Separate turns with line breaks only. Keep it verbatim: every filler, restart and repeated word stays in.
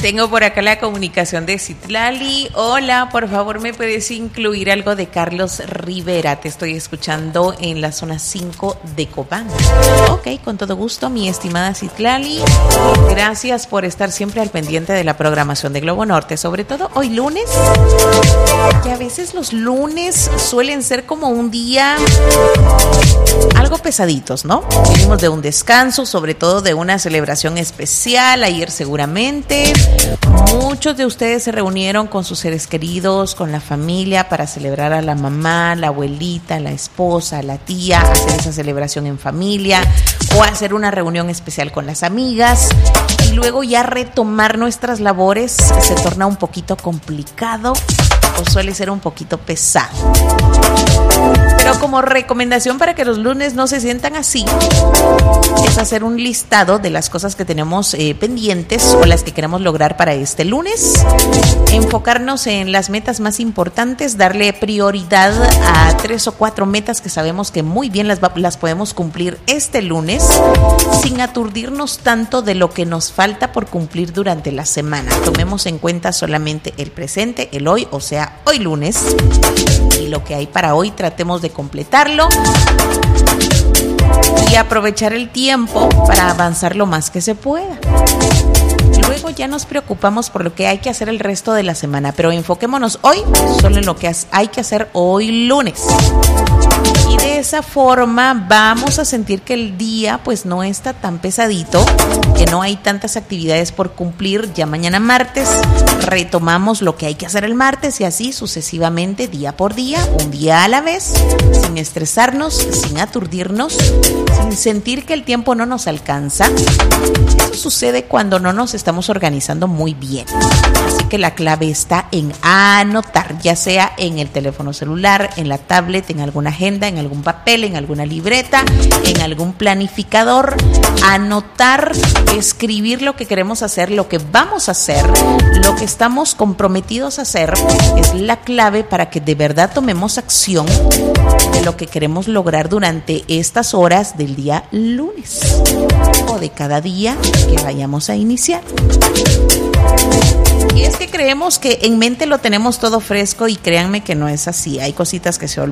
Tengo por acá la comunicación de Citlali. Hola, por favor, ¿me puedes incluir algo de Carlos Rivera? Te estoy escuchando en la zona cinco de Copán. Ok, con todo gusto, mi estimada Citlali. Gracias por estar siempre al pendiente de la programación de Globo Norte, sobre todo hoy lunes, que a veces los lunes suelen ser como un día algo pesaditos, ¿no? Venimos de un descanso, sobre todo de una celebración especial, ayer seguramente. Muchos de ustedes se reunieron con sus seres queridos, con la familia, para celebrar a la mamá, la abuelita, la esposa, la tía, hacer esa celebración en familia o hacer una reunión especial con las amigas. Y luego ya retomar nuestras labores se torna un poquito complicado o suele ser un poquito pesado. Pero como recomendación para que los lunes no se sientan así, es hacer un listado de las cosas que tenemos eh, pendientes o las que queremos lograr para este lunes, enfocarnos en las metas más importantes, darle prioridad a tres o cuatro metas que sabemos que muy bien las, va, las podemos cumplir este lunes, sin aturdirnos tanto de lo que nos falta por cumplir durante la semana. Tomemos en cuenta solamente el presente, el hoy, o sea, hoy lunes, y lo que hay para hoy tratemos de completarlo y aprovechar el tiempo para avanzar lo más que se pueda. Luego ya nos preocupamos por lo que hay que hacer el resto de la semana, pero enfoquémonos hoy solo en lo que hay que hacer hoy lunes. Y de esa forma vamos a sentir que el día pues no está tan pesadito, que no hay tantas actividades por cumplir. Ya mañana martes retomamos lo que hay que hacer el martes y así sucesivamente, día por día, un día a la vez, sin estresarnos, sin aturdirnos, sin sentir que el tiempo no nos alcanza. Eso sucede cuando no nos estamos organizando muy bien. Así que la clave está en anotar, ya sea en el teléfono celular, en la tablet, en alguna agenda, en algún papel, en alguna libreta, en algún planificador. Anotar, escribir lo que queremos hacer, lo que vamos a hacer, lo que estamos comprometidos a hacer, es la clave para que de verdad tomemos acción de lo que queremos lograr durante estas horas del día lunes o de cada día que vayamos a iniciar. Y es que creemos que en mente lo tenemos todo fresco y créanme que no es así. Hay cositas que se olvidan.